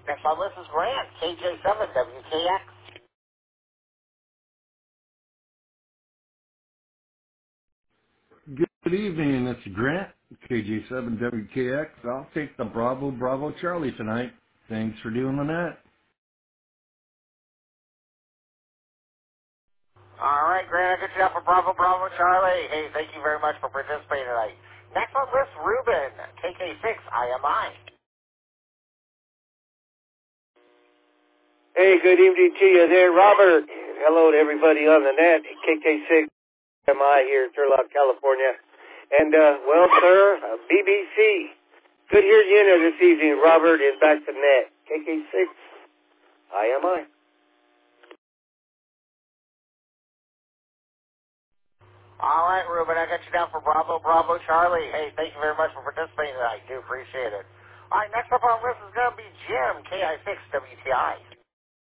Next on list is Grant, KJ7WKX. Good evening, it's Grant, KJ7WKX. I'll take the Bravo Bravo Charlie tonight. Thanks for doing that. All right, Grant, I got you down for Bravo Bravo Charlie. Hey, thank you very much for participating tonight. Next on list, Ruben, KK6IMI. Hey, good evening to you there, Robert. Hello to everybody on the net. KK6MI here in Turlock, California. And, well, sir, BBC. Good hearing you there this evening, Robert, and back to net. KK6IMI. All right, Ruben, I got you down for Bravo Bravo Charlie. Hey, thank you very much for participating tonight. Do appreciate it. All right, next up on the list is going to be Jim, KI6WTI.